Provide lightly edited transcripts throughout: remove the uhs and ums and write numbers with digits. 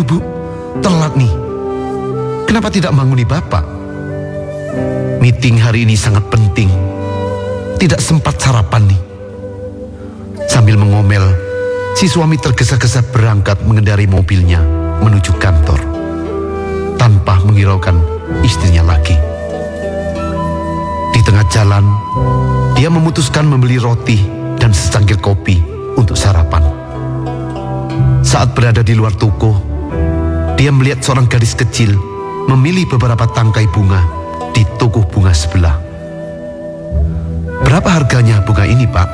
Aduh Bu, telat nih. Kenapa tidak manguni Bapak? Meeting hari ini sangat penting. Tidak sempat sarapan nih. Sambil mengomel, si suami tergesa-gesa berangkat mengendari mobilnya menuju kantor, tanpa menghiraukan istrinya lagi. Di tengah jalan, dia memutuskan membeli roti dan secangkir kopi untuk sarapan. Saat berada di luar toko, dia melihat seorang gadis kecil memilih beberapa tangkai bunga di toko bunga sebelah. "Berapa harganya bunga ini, Pak?"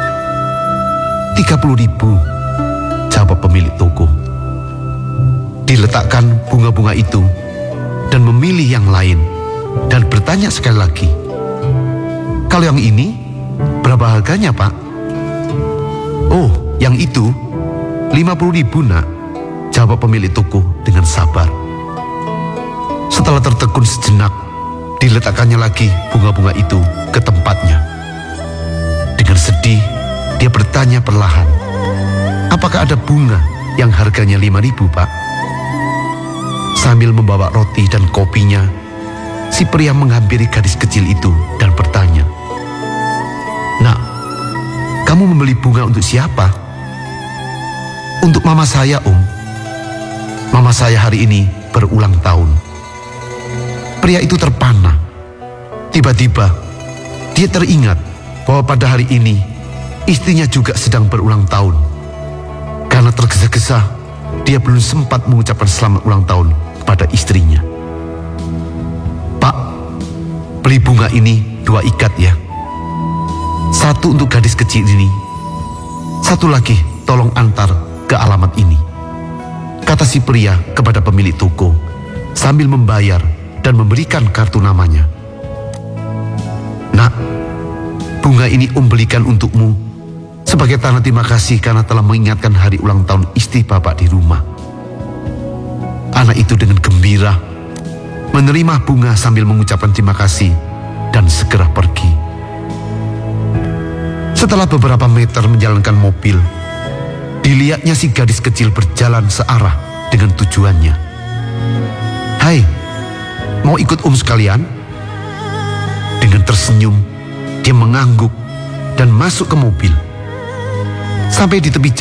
30.000, jawab pemilik toko. Diletakkan bunga-bunga itu dan memilih yang lain dan bertanya sekali lagi, "Kalau yang ini, berapa harganya, Pak?" "Oh, yang itu 50.000, Nak," jawab pemilik toko dengan sabar. Setelah tertegun sejenak, diletakkannya lagi bunga-bunga itu ke tempatnya. Dengan sedih, dia bertanya perlahan, "Apakah ada bunga yang harganya 5.000, Pak?" Sambil membawa roti dan kopinya, si pria menghampiri gadis kecil itu dan bertanya, "Nak, kamu membeli bunga untuk siapa?" "Untuk mama saya, Om. Mama saya hari ini berulang tahun." Pria itu terpana. Tiba-tiba, dia teringat bahwa pada hari ini istrinya juga sedang berulang tahun. Karena tergesa-gesa, dia belum sempat mengucapkan selamat ulang tahun pada istrinya. "Pak, beli bunga ini 2 ikat ya. Satu untuk gadis kecil ini. Satu lagi tolong antar ke alamat ini," kata si pria kepada pemilik toko sambil membayar dan memberikan kartu namanya. "Nak, bunga ini Om belikan untukmu sebagai tanda terima kasih karena telah mengingatkan hari ulang tahun istri Bapak di rumah." Anak itu dengan gembira menerima bunga sambil mengucapkan terima kasih dan segera pergi. Setelah beberapa meter menjalankan mobil, dilihatnya si gadis kecil berjalan searah dengan tujuannya. "Hai, mau ikut Om sekalian?" Dengan tersenyum, dia mengangguk dan masuk ke mobil. Sampai di tepi